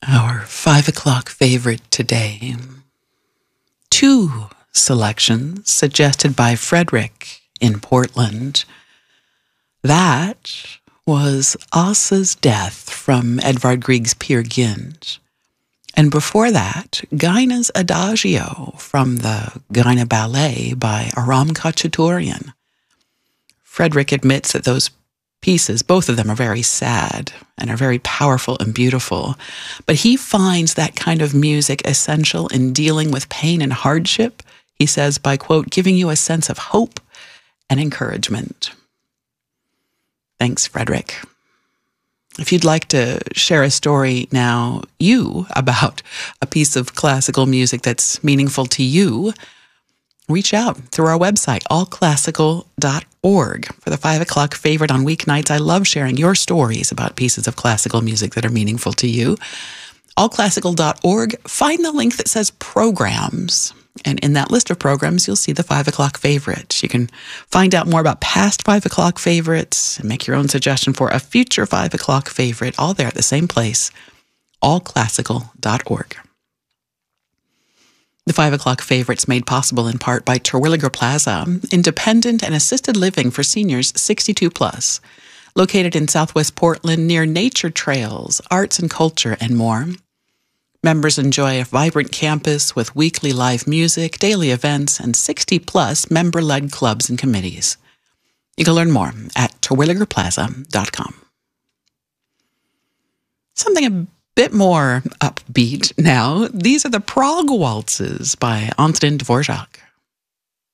Our 5 o'clock favorite today. Two selections suggested by Frederick in Portland. That was Asa's Death from Edvard Grieg's Peer Gynt. And before that, Gaiна's Adagio from the Gaina Ballet by Aram Khachaturian. Frederick admits that those pieces, both of them, are very sad and are very powerful and beautiful. But he finds that kind of music essential in dealing with pain and hardship, he says, by, quote, giving you a sense of hope and encouragement. Thanks, Frederick. If you'd like to share a story now, about a piece of classical music that's meaningful to you, reach out through our website, allclassical.org. For the 5 o'clock favorite on weeknights, I love sharing your stories about pieces of classical music that are meaningful to you. Allclassical.org, find the link that says programs. And in that list of programs, you'll see the 5 o'clock favorite. You can find out more about past 5 o'clock favorites and make your own suggestion for a future 5 o'clock favorite, all there at the same place, allclassical.org. The 5 o'clock favorite's made possible in part by Terwilliger Plaza, independent and assisted living for seniors 62 plus, located in Southwest Portland near nature trails, arts and culture, and more. Members enjoy a vibrant campus with weekly live music, daily events, and 60 plus member-led clubs and committees. You can learn more at terwilligerplaza.com. Something a bit more upbeat now. These are the Prague Waltzes by Antonin Dvorak.